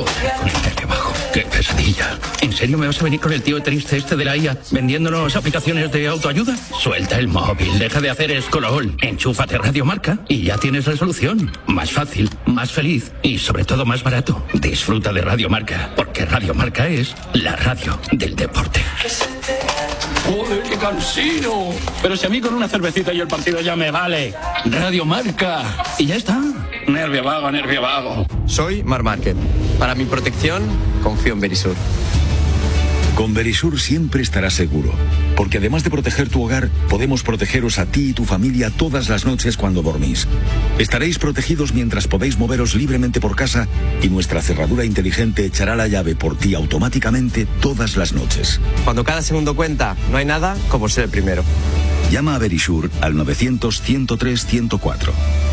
Joder, con el nervio bajo. ¡Qué pesadilla! ¿En serio me vas a venir con el tío triste este de la IA vendiéndonos aplicaciones de autoayuda? Suelta el móvil, deja de hacer escolol, enchúfate Radio Marca y ya tienes la solución. Más fácil, más feliz y sobre todo más barato. Disfruta de Radio Marca, porque Radio Marca es la radio del deporte. ¡Joder, qué cansino! Pero si a mí con una cervecita y el partido ya me vale. Radio Marca. Y ya está. Nervio vago, nervio vago. Soy Mar Márquez. Para mi protección, confío en Verisur. Con Verisur siempre estarás seguro, porque además de proteger tu hogar, podemos protegeros a ti y tu familia todas las noches cuando dormís. Estaréis protegidos mientras podéis moveros libremente por casa y nuestra cerradura inteligente echará la llave por ti automáticamente todas las noches. Cuando cada segundo cuenta, no hay nada como ser el primero. Llama a Verisur al 900-103-104.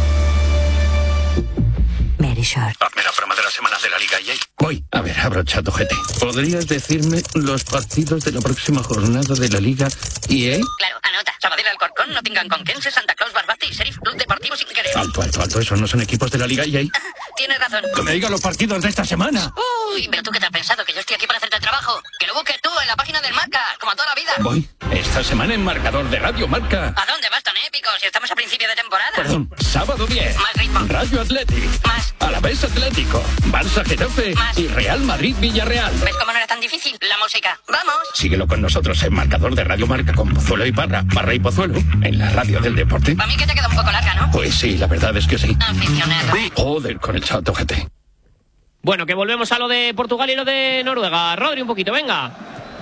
Verisur. Hazme la broma de la semana de la Liga EA. Voy. A ver, abro ChatGPT. ¿Podrías decirme los partidos de la próxima jornada de la Liga EA? Claro, anota. Sabadell, Alcorcón, Nottingham, Conquense, Santa Claus, Barbate y Sheriff Club Deportivo Sin Querer. Alto. ¿Esos no son equipos de la Liga EA? Tienes razón. Que me digan los partidos de esta semana. Uy, pero tú qué te has pensado, que yo estoy aquí para hacerte el trabajo. Que lo busques tú en la página del Marca, como toda la vida. Voy. Esta semana en marcador de Radio Marca. ¿A dónde vas tan épico si estamos a principio de temporada? Perdón, sábado 10. Más ritmo. Rayo Athletic. Más. Alavés Atlético. Barça Getafe. Más. Y Real Madrid Villarreal. ¿Ves cómo no era tan difícil? La música. ¡Vamos! Síguelo con nosotros en marcador de Radio Marca con Pozuelo y Parra y Pozuelo, en la radio del deporte. Para mí que te queda un poco larga, ¿no? Pues sí, la verdad es que sí. Aficionado. Joder, con el ChatGPT. Bueno, que volvemos a lo de Portugal y lo de Noruega. Rodri, un poquito, venga.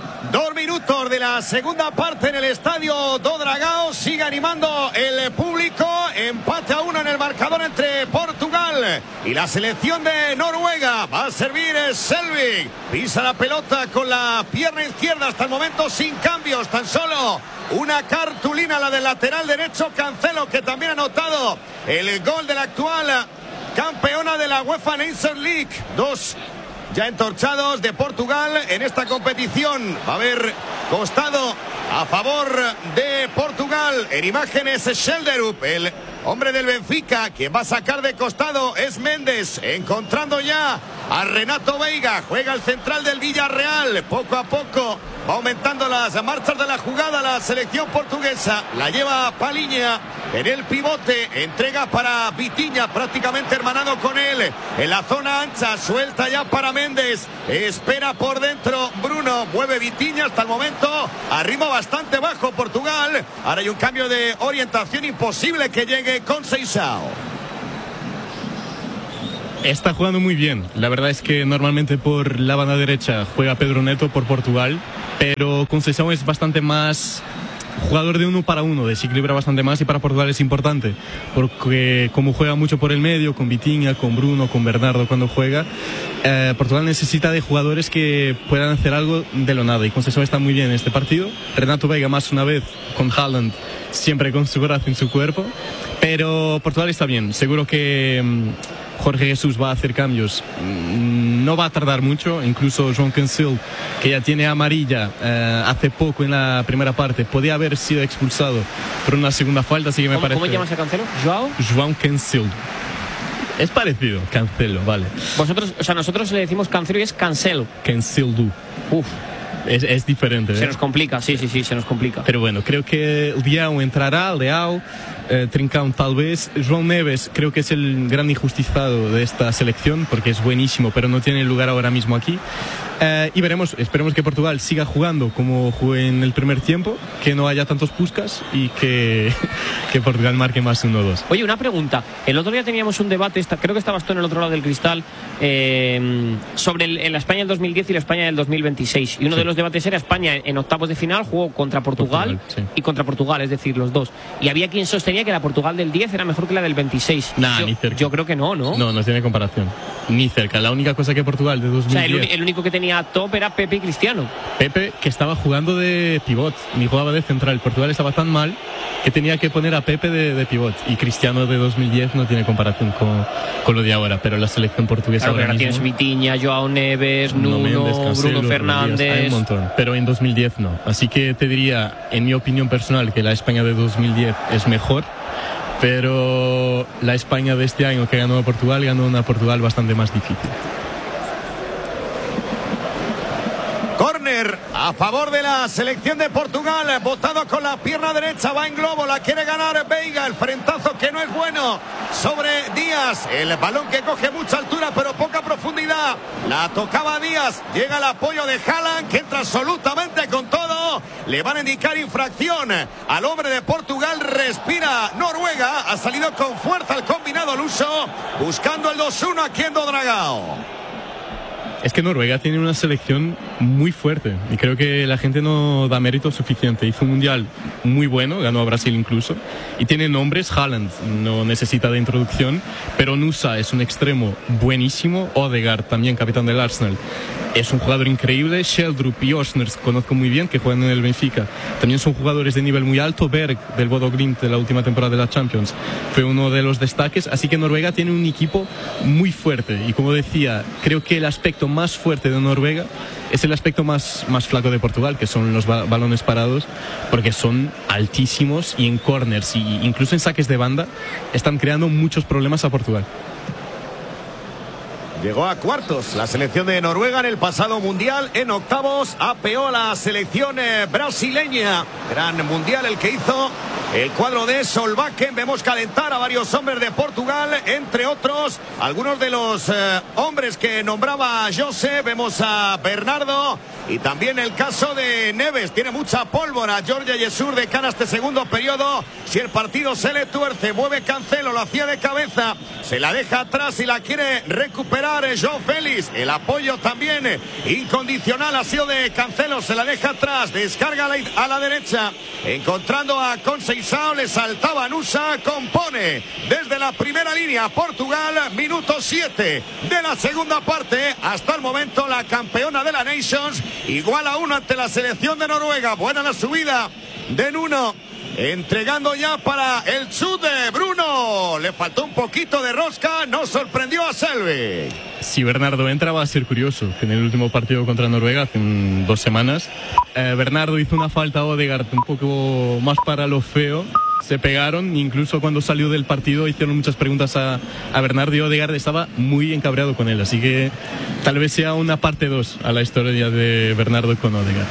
2 minutos de la segunda parte en el estadio do Dragao. Sigue animando el público. Empate a 1 en el marcador entre Portugal y la selección de Noruega. Va a servir Selvig. Pisa la pelota con la pierna izquierda. Hasta el momento sin cambios. Tan solo una cartulina, la del lateral derecho Cancelo, que también ha anotado el gol de la actual campeona de la UEFA Nations League. 2 ya entorchados de Portugal en esta competición. Va a haber costado a favor de Portugal. En imágenes Schelderup, el hombre del Benfica. Quien va a sacar de costado es Méndez, encontrando ya a Renato Veiga. Juega el central del Villarreal. Poco a poco va aumentando las marchas de la jugada la selección portuguesa. La lleva Paliña en el pivote. Entrega para Vitinha, prácticamente hermanado con él. En la zona ancha, suelta ya para Méndez. Espera por dentro Bruno. Mueve Vitinha hasta el momento a ritmo bastante bajo Portugal. Ahora hay un cambio de orientación, imposible que llegue con Seixao. Está jugando muy bien. La verdad es que normalmente por la banda derecha juega Pedro Neto por Portugal, pero Conceição es bastante más jugador de 1 para 1, desequilibra bastante más, y para Portugal es importante porque como juega mucho por el medio, con Vitinha, con Bruno, con Bernardo cuando juega, Portugal necesita de jugadores que puedan hacer algo de lo nada, y Conceição está muy bien en este partido. Renato Veiga más una vez con Haaland, siempre con su brazo en su cuerpo, pero Portugal está bien. Seguro que Jorge Jesús va a hacer cambios, no va a tardar mucho. Incluso João Cancelo, que ya tiene amarilla hace poco en la primera parte, podía haber sido expulsado por una segunda falta, así que me parece... ¿Cómo llamas a Cancelo? João Cancelo. Es parecido, Cancelo, vale. Vosotros, o sea, nosotros le decimos Cancelo y es Cancelo. Cancelo. Uf. Es diferente. Se nos complica, sí, se nos complica. Pero bueno, creo que Leão entrará, Trincão tal vez. João Neves creo que es el gran injusticiado de esta selección, porque es buenísimo, pero no tiene lugar ahora mismo aquí. Y veremos, esperemos que Portugal siga jugando como jugó en el primer tiempo, que no haya tantos Puskas y que Portugal marque más 1-2. Oye, una pregunta. El otro día teníamos un debate, creo que estabas tú en el otro lado del cristal, sobre la España del 2010 y la España del 2026. Y uno de los debates era España en octavos de final jugó contra Portugal y contra Portugal, es decir, los dos. Y había quien sostenía que la Portugal del 10 era mejor que la del 26. Ni cerca. Yo creo que no. No tiene comparación. Ni cerca. La única cosa que Portugal de 2010... O sea, el único que tenía top era Pepe y Cristiano. Pepe, que estaba jugando de pivot, ni jugaba de central. Portugal estaba tan mal que tenía que poner a Pepe de pivot. Y Cristiano de 2010 no tiene comparación con lo de ahora. Pero la selección portuguesa ahora mismo, tienes Vitinha, João Neves, Nuno, Mendes, Cancelo, Bruno Fernández... Hay un montón. Pero en 2010 no. Así que te diría, en mi opinión personal, que la España de 2010 es mejor. Pero la España de este año que ganó a Portugal, ganó una Portugal bastante más difícil. córner a favor de la selección de Portugal. Botado con la pierna derecha, va en globo, la quiere ganar Veiga. El frentazo que no es bueno sobre Díaz. El balón que coge mucha altura pero poca profundidad. La tocaba Díaz. Llega el apoyo de Haaland, que entra absolutamente con todo. Le van a indicar infracción al hombre de Portugal. Respira Noruega. Ha salido con fuerza el combinado luso, buscando el 2-1 aquí en Dragao. Es que Noruega tiene una selección muy fuerte y creo que la gente no da mérito suficiente. Hizo un mundial muy bueno, ganó a Brasil incluso, y tiene nombres. Haaland no necesita de introducción, pero Nusa es un extremo buenísimo. Odegaard, también capitán del Arsenal, es un jugador increíble. Sheldrup y Osners conozco muy bien, que juegan en el Benfica, también son jugadores de nivel muy alto. Berg, del Bodo Glimt, de la última temporada de la Champions, fue uno de los destaques. Así que Noruega tiene un equipo muy fuerte y, como decía, creo que el aspecto más fuerte de Noruega es el aspecto más flaco de Portugal, que son los balones parados, porque son altísimos y en corners y incluso en saques de banda están creando muchos problemas a Portugal. Llegó a cuartos la selección de Noruega en el pasado mundial. En octavos apeó la selección brasileña. Gran mundial el que hizo el cuadro de Solbakken. Vemos calentar a varios hombres de Portugal, entre otros algunos de los hombres que nombraba José. Vemos a Bernardo y también el caso de Neves. Tiene mucha pólvora Jorge Jesus de cara a este segundo periodo. Si el partido se le tuerce, mueve Cancelo, lo hacía de cabeza, se la deja atrás y la quiere recuperar João Félix. El apoyo también incondicional ha sido de Cancelo, se la deja atrás, descarga a la derecha, encontrando a Conceição, le saltaba Nusa, compone desde la primera línea Portugal. Minuto 7 de la segunda parte. Hasta el momento la campeona de la Nations igual a 1 ante la selección de Noruega. Buena la subida de Nuno, entregando ya para el chute de Bruno. Le faltó un poquito de rosca, no sorprendió a Selvig. Si Bernardo entra va a ser curioso, que en el último partido contra Noruega, hace 2 semanas, Bernardo hizo una falta a Odegaard un poco más para lo feo. Se pegaron, incluso cuando salió del partido hicieron muchas preguntas a Bernardo y Odegaard estaba muy encabreado con él. Así que tal vez sea una parte 2 a la historia de Bernardo con Odegaard.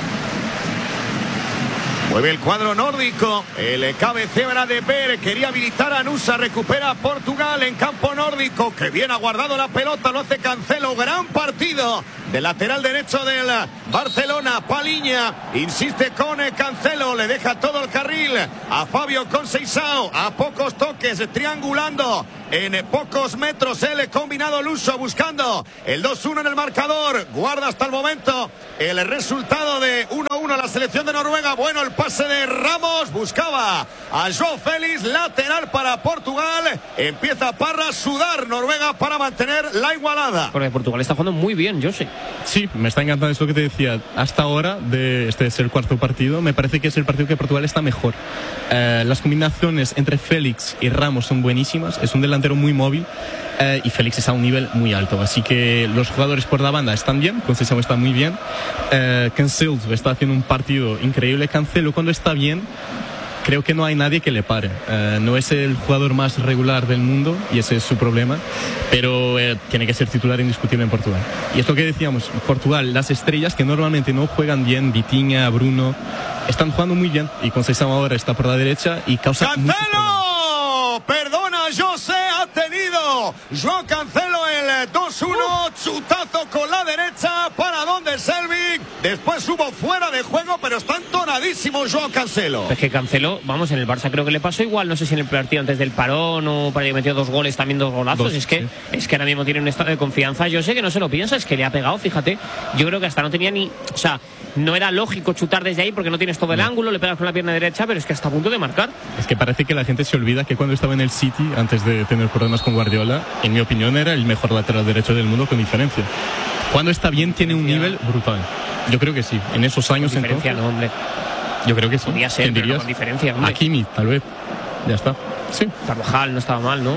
Mueve el cuadro nórdico, el cabecebra de Berg, quería habilitar a Nusa, recupera Portugal en campo nórdico, que bien ha guardado la pelota, lo hace Cancelo. Gran partido del lateral derecho del Barcelona. Paliña insiste con Cancelo, le deja todo el carril a Fabio Conceição, a pocos toques, triangulando en pocos metros el combinado luso, buscando el 2-1 en el marcador. Guarda hasta el momento el resultado de 1-1 la selección de Noruega. Bueno, el pase de Ramos, buscaba a João Félix, lateral para Portugal. Empieza Parra a sudar Noruega para mantener la igualada. Porque Portugal está jugando muy bien, yo sé. Sí, me está encantando, es lo que te decía. Hasta ahora, este es el cuarto partido, me parece que es el partido que Portugal está mejor. Las combinaciones entre Félix y Ramos son buenísimas, es un delantero muy móvil y Félix está a un nivel muy alto, así que los jugadores por la banda están bien. Conceição está muy bien, Cancelo está haciendo un partido increíble. Cancelo cuando está bien creo que no hay nadie que le pare. No es el jugador más regular del mundo y ese es su problema, pero tiene que ser titular indiscutible en Portugal. Y es lo que decíamos, Portugal, las estrellas que normalmente no juegan bien, Vitinha, Bruno, están jugando muy bien y Conceição ahora está por la derecha y causa ¡Cancelo! Perdona, José, ha tenido João Cancelo el 2-1, chutazo con la derecha para donde Selvig. Después hubo fuera de juego, pero está entonadísimo João Cancelo. Es que Cancelo, vamos, en el Barça creo que le pasó igual, no sé si en el partido antes del parón o para que metió 2 goles, también 2 golazos. Es que ahora mismo tiene un estado de confianza. Yo sé que no se lo piensa, es que le ha pegado, fíjate. Yo creo que hasta no tenía ni, o sea, no era lógico chutar desde ahí porque no tienes todo el ángulo, le pegas con la pierna derecha, pero es que está a punto de marcar. Es que parece que la gente se olvida que cuando estaba en el City, antes de tener problemas con Guardiola, en mi opinión era el mejor lateral derecho del mundo con diferencia. Cuando está bien tiene un nivel brutal. Yo creo que sí, en esos años con diferencia, entonces, no, hombre. Yo creo que sí. Podía ser, pero no con diferencia, hombre. Hakimi, tal vez. Ya está. Sí. Carvajal no estaba mal, ¿no?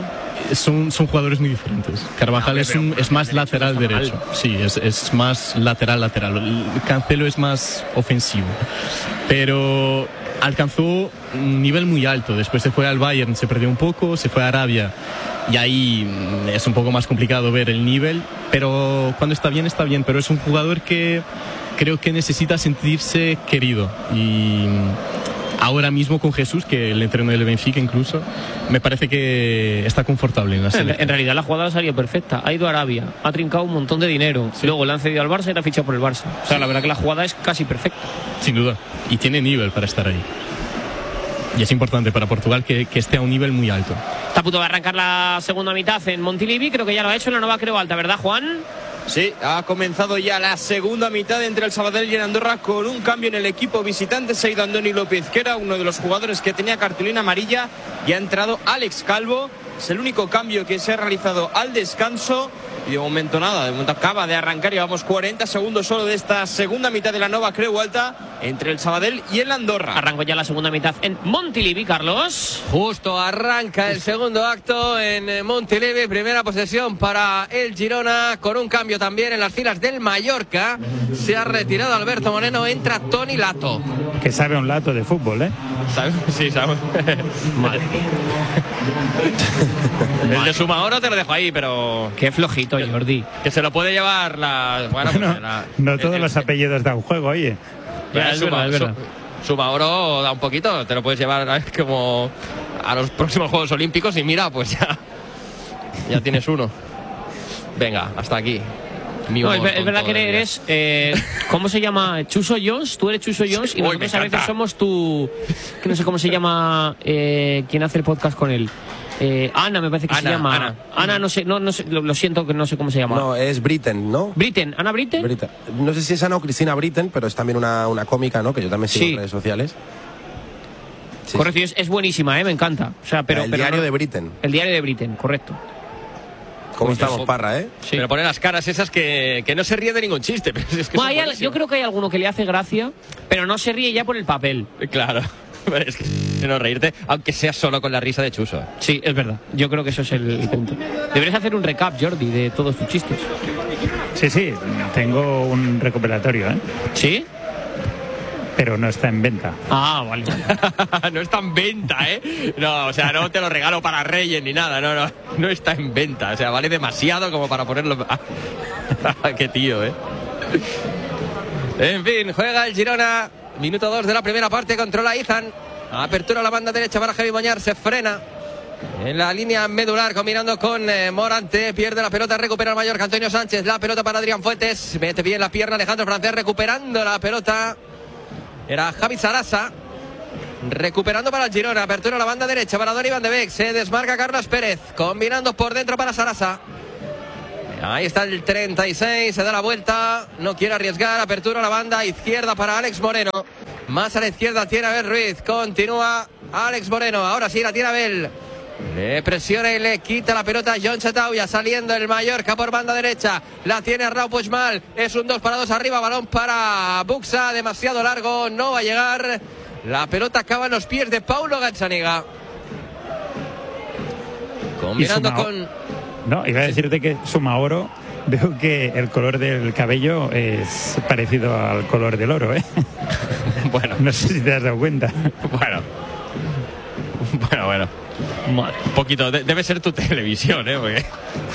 son jugadores muy diferentes. Carvajal es más lateral derecho. Sí, es más lateral. Cancelo es más ofensivo. Pero alcanzó un nivel muy alto. Después se fue al Bayern, se perdió un poco, se fue a Arabia. Y ahí es un poco más complicado ver el nivel. Pero cuando está bien, está bien. Pero es un jugador que creo que necesita sentirse querido. Y ahora mismo con Jesús, que el entrenador del Benfica incluso, me parece que está confortable en la selección. En realidad la jugada salió perfecta. Ha ido a Arabia, ha trincado un montón de dinero. Sí. Luego le han cedido al Barça y le ha fichado por el Barça. O sea, la verdad que la jugada es casi perfecta. Sin duda. Y tiene nivel para estar ahí. Y es importante para Portugal que esté a un nivel muy alto. Está a punto de arrancar la segunda mitad en Montilivi. Creo que ya lo ha hecho en la nueva Creu Alta, ¿verdad, Juan? Sí, ha comenzado ya la segunda mitad entre el Sabadell y el Andorra con un cambio en el equipo visitante. Se ha ido Andoni López, que era uno de los jugadores que tenía cartulina amarilla, y ha entrado Alex Calvo. Es el único cambio que se ha realizado al descanso. Y de momento nada, de momento acaba de arrancar. Llevamos 40 segundos solo de esta segunda mitad de la nueva Creu Alta entre el Sabadell y el Andorra. Arrancó ya la segunda mitad en Montilivi, Carlos. Justo arranca el segundo acto en Montilivi. Primera posesión para el Girona, con un cambio también en las filas del Mallorca. Se ha retirado Alberto Moreno, entra Toni Lato. Que sabe un lato de fútbol, ¿eh? ¿Sabe? Sí, sabe. Madre. El de Sumaoro te lo dejo ahí, pero qué flojito, Jordi. Que se lo puede llevar la... Bueno, pues no todos los apellidos dan juego, oye. Ya, es verdad. Sumaoro da un poquito, te lo puedes llevar como a los próximos Juegos Olímpicos y mira, pues ya tienes uno. Venga, hasta aquí. No, es verdad que eres ¿cómo se llama? Chuso Jones. Tú eres Chuso Jones, sí, y nosotros a veces somos tu, que no sé cómo se llama, quien hace el podcast con él. Ana, me parece que se llama Ana, no sé, lo siento, que no sé cómo se llama. No, es Britten, ¿no? Britten, Ana Britten. No sé si es Ana o Cristina Britten, pero es también una cómica, ¿no? Que yo también sigo en redes sociales. Sí, correcto, sí. Es buenísima, me encanta. O sea, pero el diario de Britten. El diario de Britten, correcto. ¿Cómo estamos, Parra, eh? Sí. Pero pone las caras esas que no se ríe de ningún chiste. Pero es que yo creo que hay alguno que le hace gracia, pero no se ríe ya por el papel. Claro. Pero es que no reírte, aunque sea solo con la risa de Chuso. Sí, es verdad. Yo creo que eso es el punto. Deberías hacer un recap, Jordi, de todos tus chistes. Sí, tengo un recuperatorio, ¿eh? ¿Sí? Pero no está en venta. Ah, vale. No está en venta, ¿eh? No, o sea, no te lo regalo para Reyes ni nada. No está en venta. O sea, vale demasiado como para ponerlo... Qué tío, ¿eh? En fin, juega el Girona. Minuto 2 de la primera parte, controla Izan. Apertura a la banda derecha para Javi Moñar, se frena en la línea medular combinando con Morante, pierde la pelota, recupera el Mallorca Antonio Sánchez, la pelota para Adrián Fuentes, mete bien la pierna Alejandro Francés, recuperando la pelota era Javi Sarasa, recuperando para el Girona, apertura a la banda derecha para Donny Van de Beek, se desmarca Carlos Pérez, combinando por dentro para Sarasa. Ahí está el 36, se da la vuelta, no quiere arriesgar, apertura a la banda izquierda para Alex Moreno. Más a la izquierda tiene Abel Ruiz, continúa Alex Moreno, ahora sí la tiene Abel. Le presiona y le quita la pelota a John Chetauya, saliendo el Mallorca por banda derecha. La tiene Arnau Puigmal, es un 2-2 arriba, balón para Buxa, demasiado largo, no va a llegar. La pelota acaba en los pies de Paulo Gazzaniga. Combinando con... No, iba a decirte que Sumaoro, veo que el color del cabello es parecido al color del oro, ¿eh? Bueno. No sé si te has dado cuenta. Bueno. Un poquito, debe ser tu televisión, ¿eh? Porque...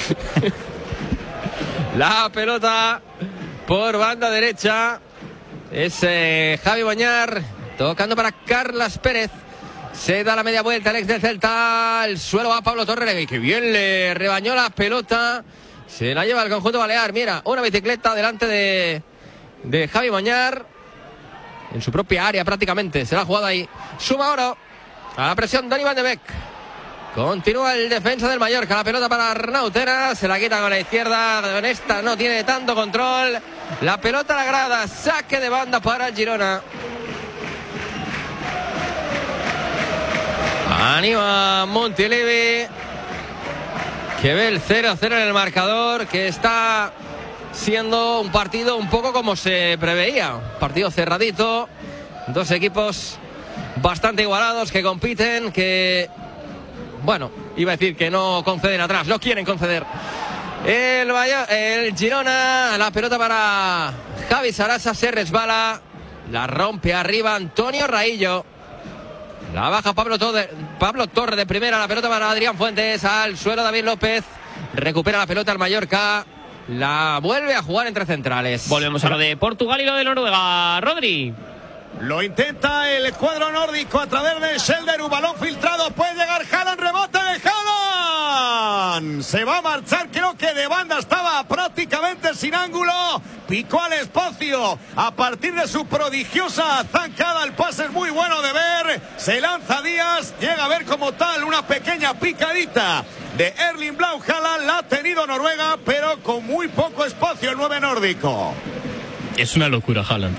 La pelota por banda derecha es Javi Moñar, tocando para Carlas Pérez. Se da la media vuelta, el ex del Celta, al suelo va Pablo Torre, que bien le rebañó la pelota, se la lleva el conjunto balear, mira, una bicicleta delante de Javi Moñar, en su propia área prácticamente, se la ha jugado ahí, suma oro, a la presión Donny Van de Beek, continúa el defensa del Mallorca, la pelota para Arnau Tena, se la quita con la izquierda, con esta no tiene tanto control, la pelota a la grada, saque de banda para el Girona. Anima Montilivi, que ve el 0-0 en el marcador, que está siendo un partido un poco como se preveía, partido cerradito, dos equipos bastante igualados que compiten, que bueno, Iba a decir que no conceden atrás, lo quieren conceder. El Girona, la pelota para Javi Sarasa, se resbala, la rompe arriba Antonio Raillo. La baja Pablo Torre de primera, la pelota para Adrián Fuentes, al suelo David López, recupera la pelota el Mallorca, la vuelve a jugar entre centrales. Volvemos a lo de Portugal y lo de Noruega, Rodri. Lo intenta el cuadro nórdico a través de Schelder, un balón filtrado, puede llegar Haaland, rebote de Haaland. Se va a marchar, creo que de banda estaba prácticamente sin ángulo, picó al espacio a partir de su prodigiosa zancada, el pase es muy bueno de ver, se lanza Díaz, llega a ver como tal una pequeña picadita de Erling Braut Haaland, la ha tenido Noruega, pero con muy poco espacio el 9 nórdico. Es una locura Haaland.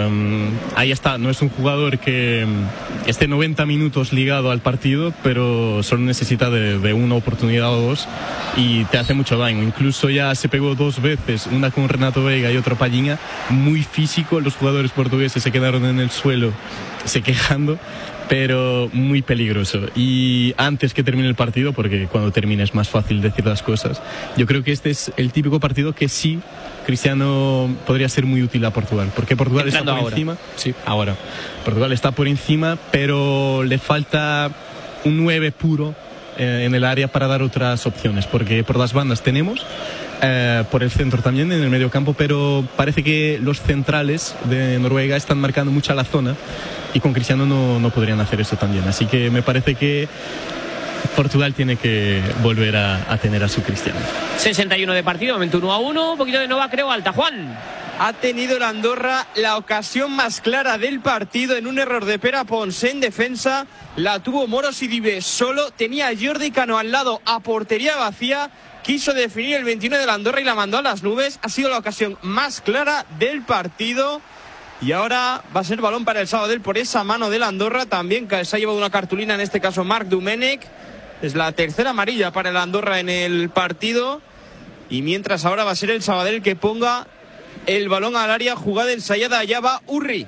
Ahí está, no es un jugador que esté 90 minutos ligado al partido, pero solo necesita de una oportunidad o dos y te hace mucho daño. Incluso ya se pegó 2 veces, una con Renato Veiga y otra Palhinha, muy físico. Los jugadores portugueses se quedaron en el suelo se quejando, pero muy peligroso. Y antes que termine el partido, porque cuando termina es más fácil decir las cosas, yo creo que este es el típico partido que sí Cristiano podría ser muy útil a Portugal, porque Portugal está por encima. Sí, ahora Portugal está por encima, pero le falta un 9 puro en el área para dar otras opciones, porque por las bandas tenemos, por el centro también, en el medio campo, pero parece que los centrales de Noruega están marcando mucho la zona y con Cristiano no podrían hacer eso también. Así que me parece que Portugal tiene que volver a tener a su Cristiano. 61 de partido, momento 1-1, un poquito de Nova, creo, alta. Juan. Ha tenido el Andorra la ocasión más clara del partido en un error de Pere Pons en defensa. La tuvo Moro Sidibe solo, tenía a Jordi Cano al lado a portería vacía. Quiso definir el 21 del Andorra y la mandó a las nubes. Ha sido la ocasión más clara del partido. Y ahora va a ser balón para el Sabadell por esa mano del Andorra. También se ha llevado una cartulina, en este caso Marc Domènech. Es la tercera amarilla para el Andorra en el partido. Y mientras ahora va a ser el Sabadell que ponga el balón al área, jugada ensayada, allá va Urri.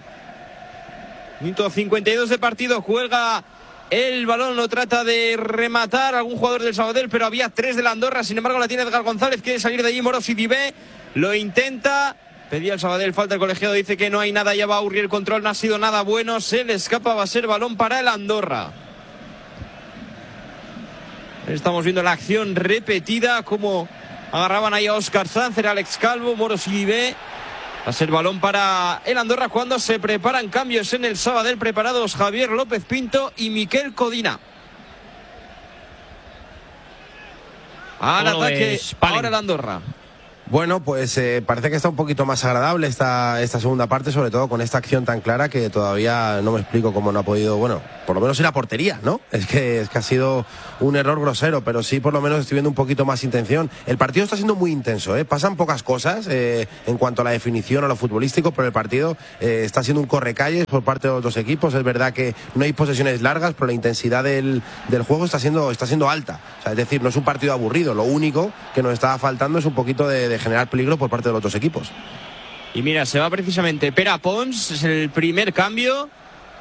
Minuto 52 de partido, juega el balón, lo trata de rematar algún jugador del Sabadell, pero había 3 del Andorra, sin embargo la tiene Edgar González, quiere salir de allí Moro Sidibe, lo intenta, pedía el Sabadell, falta el colegiado, dice que no hay nada, ya va Urri, el control no ha sido nada bueno, se le escapa, va a ser balón para el Andorra. Estamos viendo la acción repetida, como agarraban ahí a Óscar Záncer, Alex Calvo, Moro Sidibe. Va a ser balón para el Andorra cuando se preparan cambios en el Sabadell. Preparados Javier López Pinto y Miquel Codina. Al ataque ahora el Andorra. Bueno, pues parece que está un poquito más agradable esta segunda parte, sobre todo con esta acción tan clara que todavía no me explico cómo no ha podido, bueno, por lo menos ir a portería, ¿no? Es que ha sido un error grosero, pero sí por lo menos estoy viendo un poquito más intención. El partido está siendo muy intenso, pasan pocas cosas en cuanto a la definición, a lo futbolístico, pero el partido está siendo un correcalles por parte de los dos equipos. Es verdad que no hay posesiones largas, pero la intensidad del juego está siendo alta. O sea, es decir, no es un partido aburrido, lo único que nos estaba faltando es un poquito de generar peligro por parte de los dos equipos. Y mira, se va precisamente Pere Pons, es el primer cambio.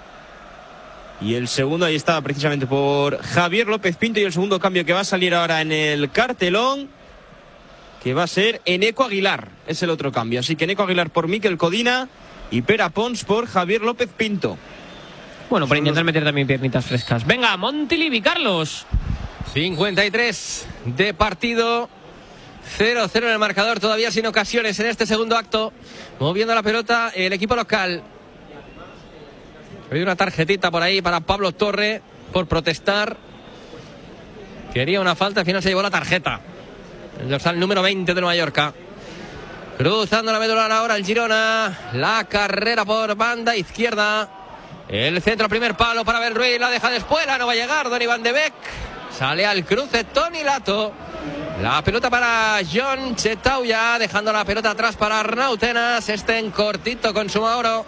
Y el segundo, ahí está precisamente por Javier López Pinto. Y el segundo cambio que va a salir ahora en el cartelón, que va a ser Eneco Aguilar, es el otro cambio. Así que Eneco Aguilar por Miquel Codina y Pere Pons por Javier López Pinto. Bueno, para intentar meter también piernitas frescas. Venga, Montilivi, Carlos. 53 de partido. 0-0 en el marcador, todavía sin ocasiones en este segundo acto. Moviendo la pelota el equipo local. Hay una tarjetita por ahí para Pablo Torre por protestar. Quería una falta, al final se llevó la tarjeta. El dorsal número 20 del Mallorca. Cruzando la medular ahora el Girona. La carrera por banda izquierda. El centro, primer palo para Belruí. La deja de espuela, no va a llegar Donny van de Beek. Sale al cruce Toni Lato. La pelota para John Chetauya, dejando la pelota atrás para Arnau Tenas. En cortito con Sumaoro.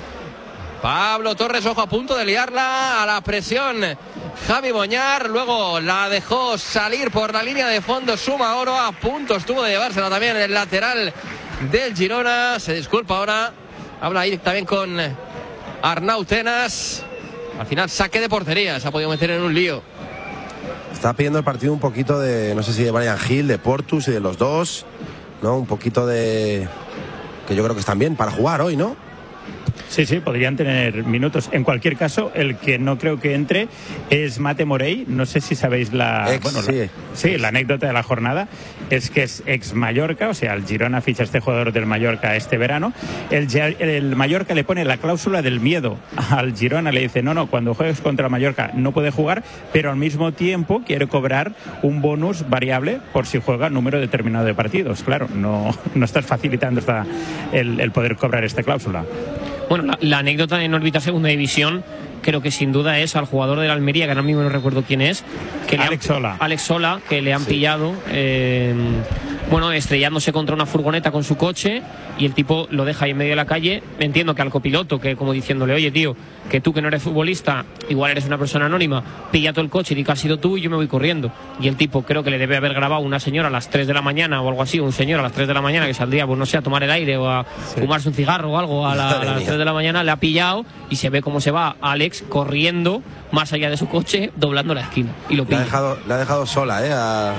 Pablo Torres, ojo, a punto de liarla a la presión Javi Boñar. Luego la dejó salir por la línea de fondo Sumaoro. A punto estuvo de llevársela también el lateral del Girona. Se disculpa ahora. Habla ahí también con Arnau Tenas. Al final saque de portería. Se ha podido meter en un lío Estaba pidiendo el partido un poquito de, no sé si de Brian Hill, de Portus y de los dos, ¿no? Un poquito de... que yo creo que están bien para jugar hoy, ¿no? Sí, podrían tener minutos. En cualquier caso, el que no creo que entre es Mate Morey. No sé si sabéis la anécdota de la jornada. Es que es ex Mallorca, o sea, el Girona ficha a este jugador del Mallorca este verano. El Mallorca le pone la cláusula del miedo al Girona. Le dice, no, cuando juegues contra el Mallorca no puede jugar, pero al mismo tiempo quiere cobrar un bonus variable por si juega un número determinado de partidos. Claro, no estás facilitando el poder cobrar esta cláusula. Bueno, la anécdota en órbita segunda división creo que sin duda es al jugador de la Almería, que ahora mismo no recuerdo quién es, que Alex Sola, que le han pillado estrellándose contra una furgoneta con su coche, y el tipo lo deja ahí en medio de la calle. Entiendo que al copiloto, que como diciéndole, oye tío, que tú que no eres futbolista, igual eres una persona anónima, pilla todo el coche y di que has sido tú y yo me voy corriendo. Y el tipo creo que le debe haber grabado una señora a las 3 de la mañana o algo así, un señor a las 3 de la mañana que saldría, pues no sé, a tomar el aire o a fumarse un cigarro o algo a las 3 de la mañana, le ha pillado y se ve cómo se va Alex corriendo más allá de su coche, doblando la esquina y lo pilla. Le ha dejado sola,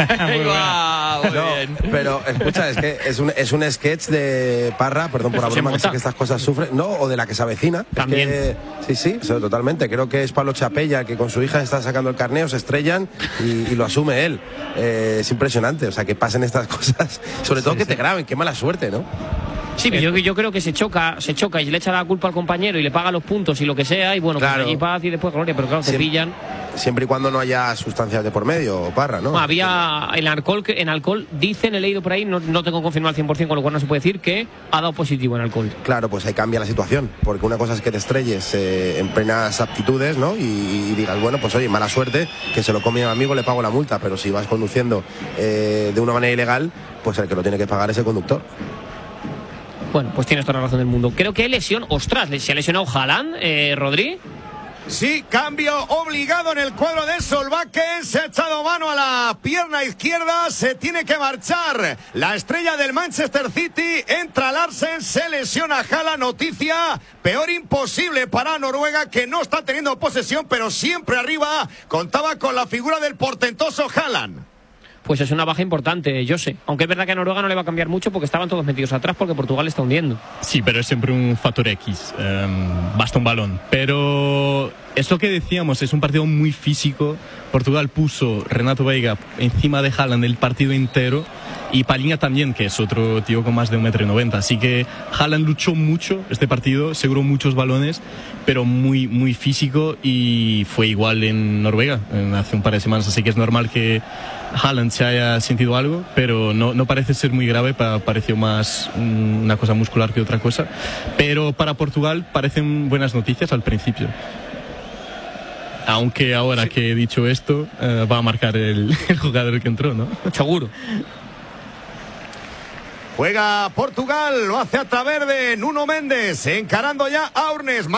pero escucha, es que es un sketch de Parra, perdón por la broma, que sé que estas cosas sufren, ¿no? O de la que se avecina. También. Sí, totalmente. Creo que es Pablo Chapella, que con su hija está sacando el carneo, se estrellan y lo asume él. Es impresionante, o sea, que pasen estas cosas, sobre todo que te graben, qué mala suerte, ¿no? Sí, yo creo que se choca y le echa la culpa al compañero y le paga los puntos y lo que sea, y bueno, claro, pues allí paz y después gloria, pero claro, te pillan. Siempre y cuando no haya sustancias de por medio, Parra, ¿no? Había en alcohol, dicen, he leído por ahí, no tengo confirmado al 100%, con lo cual no se puede decir, que ha dado positivo en alcohol. Claro, pues ahí cambia la situación, porque una cosa es que te estrelles en plenas aptitudes, ¿no? Y digas, bueno, pues oye, mala suerte, que se lo come a mi amigo, le pago la multa, pero si vas conduciendo de una manera ilegal, pues el que lo tiene que pagar es el conductor. Bueno, pues tienes toda la razón del mundo. Creo que lesión, ostras, se ha lesionado Haaland, Rodri. Sí, cambio obligado en el cuadro de Solbakken. Se ha echado mano a la pierna izquierda. Se tiene que marchar la estrella del Manchester City. Entra Larsen, se lesiona Haaland. Noticia peor imposible para Noruega, que no está teniendo posesión, pero siempre arriba. Contaba con la figura del portentoso Haaland. Pues es una baja importante, Jose. Aunque es verdad que a Noruega no le va a cambiar mucho porque estaban todos metidos atrás, porque Portugal está hundiendo. Sí, pero es siempre un factor X. Basta un balón. Pero es lo que decíamos, es un partido muy físico. Portugal puso Renato Veiga encima de Haaland el partido entero, y Palhinha también, que es otro tío con más de 1,90 m. Así que Haaland luchó mucho este partido, aseguró muchos balones, pero muy, muy físico, y fue igual en Noruega hace un par de semanas. Así que es normal que Haaland se haya sentido algo, pero no parece ser muy grave, pareció más una cosa muscular que otra cosa. Pero para Portugal parecen buenas noticias al principio. Aunque ahora que he dicho esto, va a marcar el jugador que entró, ¿no? Seguro. Juega Portugal, lo hace a través de Nuno Mendes, encarando ya a Aurnes.